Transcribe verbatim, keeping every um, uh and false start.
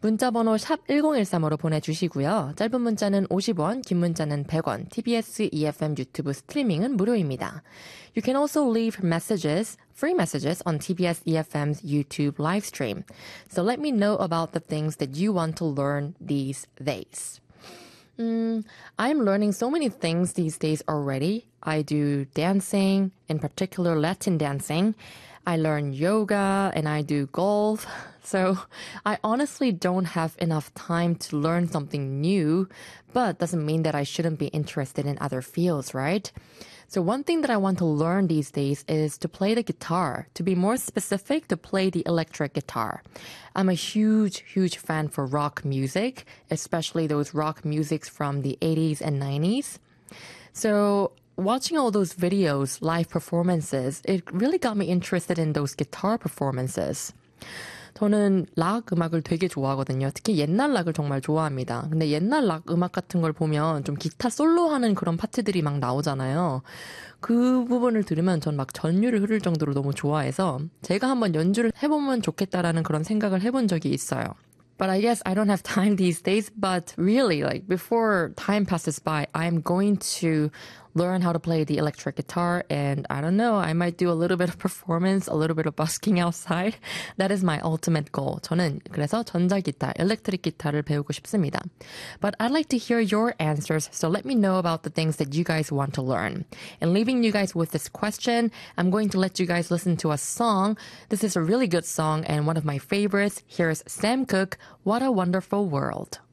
문자번호 샵 일공일삼으로 보내주시고요. 짧은 문자는 오십 원, 긴 문자는 백 원, 티비에스 이에프엠 유튜브 스트리밍은 무료입니다. You can also leave messages, free messages on 티비에스 이에프엠's YouTube live stream. So let me know about the things that you want to learn these days. Mm, I'm learning so many things these days already. I do dancing, in particular Latin dancing. I learn yoga and I do golf. So I honestly don't have enough time to learn something new, but doesn't mean that I shouldn't be interested in other fields, right? So one thing that I want to learn these days is to play the guitar. To be more specific, to play the electric guitar. I'm a huge, huge fan for rock music, especially those rock musics from the eighties and nineties. So watching all those videos, live performances, it really got me interested in those guitar performances. 저는 락 음악을 되게 좋아하거든요. 특히 옛날 락을 정말 좋아합니다. 근데 옛날 락 음악 같은 걸 보면 좀 기타 솔로하는 그런 파트들이 막 나오잖아요. 그 부분을 들으면 전 막 전율을 흐를 정도로 너무 좋아해서 제가 한번 연주를 해보면 좋겠다라는 그런 생각을 해본 적이 있어요. But I guess I don't have time these days. But really, like before time passes by, I'm going to learn how to play the electric guitar. And I don't know, I might do a little bit of performance, a little bit of busking outside. That is my ultimate goal. 저는 그래서 전자기타, electric 기타를 배우고 싶습니다. But I'd like to hear your answers. So let me know about the things that you guys want to learn. And leaving you guys with this question, I'm going to let you guys listen to a song. This is a really good song and one of my favorites. Here's Sam Cooke, What a Wonderful World.